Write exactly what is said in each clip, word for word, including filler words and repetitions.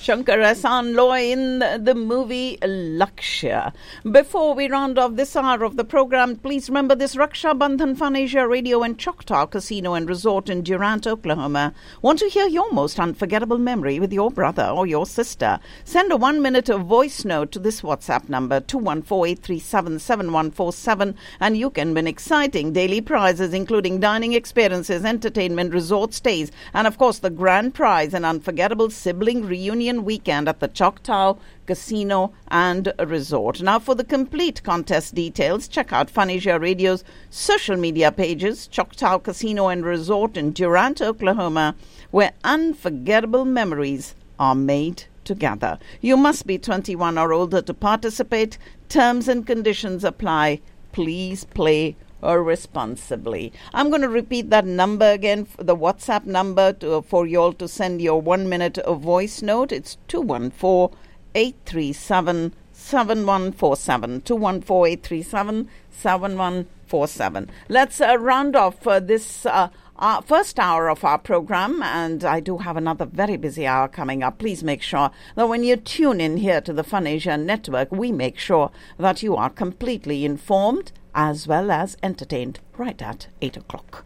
Shankar Ehsaan Loy in the, the movie Lakshya. Before we round off this hour of the program, please remember this Raksha Bandhan Fun Asia Radio and Choctaw Casino and Resort in Durant, Oklahoma. Want to hear your most unforgettable memory with your brother or your sister? Send a one-minute voice note to this WhatsApp number, two one four, eight three seven, seven one four seven, and you can win exciting daily prizes, including dining experiences, entertainment, resort stays, and of course the grand prize, an unforgettable sibling reunion weekend at the Choctaw Casino and Resort. Now, for the complete contest details, check out Fun Asia Radio's social media pages, Choctaw Casino and Resort in Durant, Oklahoma, where unforgettable memories are made together. You must be twenty-one or older to participate. Terms and conditions apply. Please play responsibly. I'm going to repeat that number again, the WhatsApp number to, for you all to send your one minute voice note. It's two one four, eight three seven, seven one four seven. two one four, eight three seven, seven one four seven. Let's uh, round off uh, this uh, uh, first hour of our program, and I do have another very busy hour coming up. Please make sure that when you tune in here to the Fun Asia Network, we make sure that you are completely informed as well as entertained right at eight o'clock.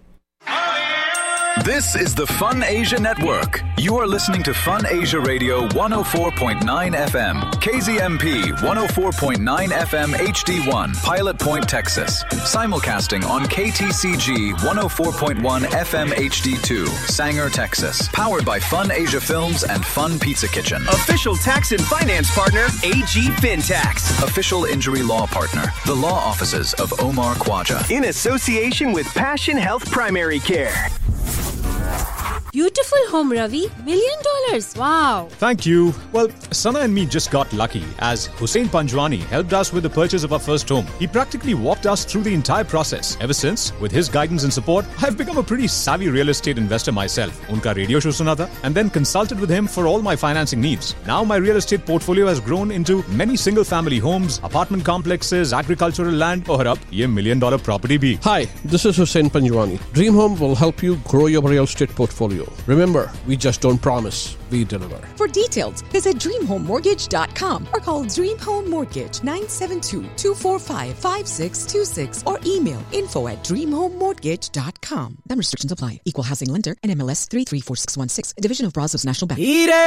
This is the Fun Asia Network. You are listening to Fun Asia Radio one oh four point nine F M, K Z M P one oh four point nine F M H D one, Pilot Point, Texas. Simulcasting on K T C G one oh four point one F M H D two, Sanger, Texas. Powered by Fun Asia Films and Fun Pizza Kitchen. Official tax and finance partner, A G FinTax. Official injury law partner, the law offices of Omar Khwaja. In association with Passion Health Primary Care. Beautiful home, Ravi. Million dollars. Wow. Thank you. Well, Sana and me just got lucky as Hussein Panjwani helped us with the purchase of our first home. He practically walked us through the entire process. Ever since, with his guidance and support, I've become a pretty savvy real estate investor myself. Unka radio show suna tha, and then consulted with him for all my financing needs. Now my real estate portfolio has grown into many single-family homes, apartment complexes, agricultural land, और अब ये million dollar property bhi. Hi, this is Hussein Panjwani. Dream Home will help you grow your real estate portfolio. Remember, we just don't promise, we deliver. For details, visit dream home mortgage dot com or call Dream Home Mortgage nine seven two, two four five, five six two six or email info at dream home mortgage dot com. Some restrictions apply. Equal housing lender and M L S three three four six one six, Division of Brazos National Bank.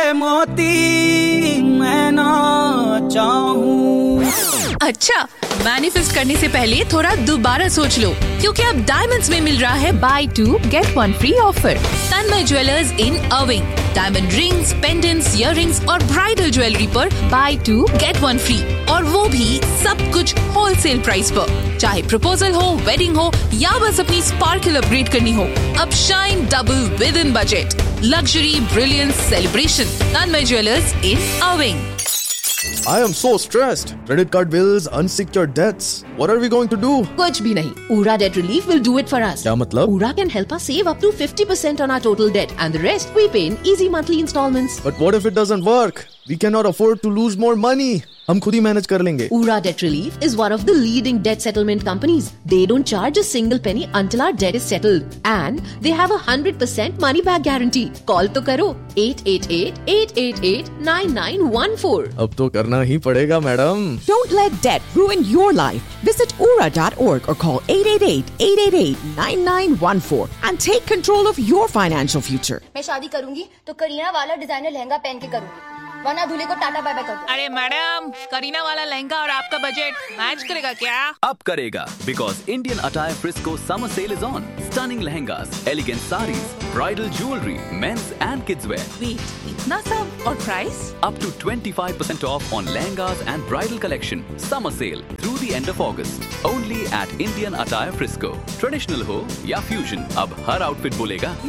अच्छा, manifest करने से पहले थोड़ा दोबारा सोच लो, क्योंकि अब diamonds में मिल रहा है by to get one free offer. Tanmay jewellers in अर्विंग, diamond rings, pendants, earrings और ब्राइडल ज्वेलरी पर by to get one free, और वो भी सब कुछ होलसेल प्राइस पर। चाहे प्रपोजल हो, वेडिंग हो या बस अपनी स्पार्कल अपग्रेड करनी हो, अब shine double with in budget. Luxury, brilliance, celebration. Tanmay jewellers in अर्विंग। I am so stressed. Credit card bills, unsecured debts. What are we going to do? कुछ भी नहीं. Ura Debt Relief will do it for us. क्या मतलब? Ura can help us save up to fifty percent on our total debt, and the rest we pay in easy monthly installments. But what if it doesn't work? We cannot afford to lose more money. हम खुद ही manage कर लेंगे. Ura Debt Relief is one of the leading debt settlement companies. They don't charge a single penny until our debt is settled, and they have a hundred percent money back guarantee. Call तो करो eight eight eight, eight eight eight, nine nine one four. अब तो करना ही पड़ेगा, madam. Don't let debt ruin your life. Visit ura dot org or call eight eight eight, eight eight eight, nine nine one four and take control of your financial future. मैं शादी करूंगी तो करीना वाला designer lehenga पहन के करूंगी, वरना दूल्हे को टाटा बाय बाय कर दो। अरे मैडम, करीना वाला लहंगा और आपका बजट मैच करेगा क्या? अब करेगा, because Indian Attire Frisco summer sale is on. Stunning lehengas, elegant sarees, bridal jewelry, men's and kids wear. Wait, इतना सब और price? Up to twenty-five percent off on lehengas and bridal collection. Summer sale through the end of August. Only at Indian Attire Frisco. Traditional हो या fusion, अब हर outfit बोलेगा